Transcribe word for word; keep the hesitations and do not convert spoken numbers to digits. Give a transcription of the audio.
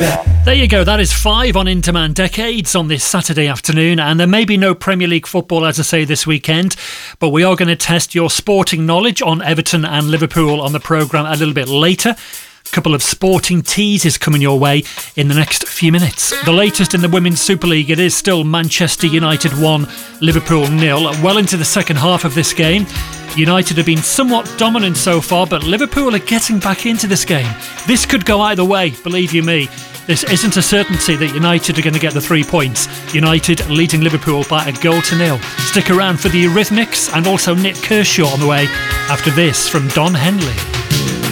baby. There you go, that is five on Interman Decades on this Saturday afternoon, and there may be no Premier League football, as I say, this weekend, but we are going to test your sporting knowledge on Everton and Liverpool on the programme a little bit later. A couple of sporting teases coming your way in the next few minutes. The latest in the Women's Super League, it is still Manchester United one, Liverpool nil. Well into the second half of this game, United have been somewhat dominant so far, but Liverpool are getting back into this game. This could go either way, believe you me. This isn't a certainty that United are going to get the three points. United leading Liverpool by a goal to nil. Stick around for the Eurythmics and also Nick Kershaw on the way after this from Don Henley.